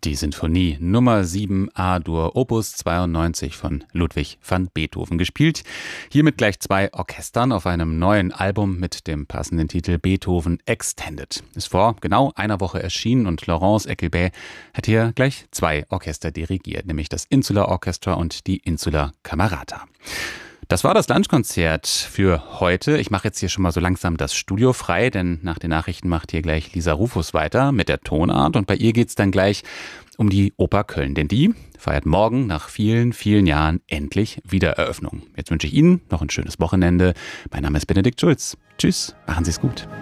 Die Sinfonie Nummer 7 A-Dur Opus 92 von Ludwig van Beethoven gespielt. Hiermit gleich 2 Orchestern auf einem neuen Album mit dem passenden Titel Beethoven Extended. Ist vor genau einer Woche erschienen und Laurence Eckelbä hat hier gleich 2 Orchester dirigiert, nämlich das Insular Orchestra und die Insular Camerata. Das war das Lunchkonzert für heute. Ich mache jetzt hier schon mal so langsam das Studio frei, denn nach den Nachrichten macht hier gleich Lisa Rufus weiter mit der Tonart. Und bei ihr geht's dann gleich um die Oper Köln, denn die feiert morgen nach vielen, vielen Jahren endlich Wiedereröffnung. Jetzt wünsche ich Ihnen noch ein schönes Wochenende. Mein Name ist Benedikt Schulz. Tschüss, machen Sie es gut.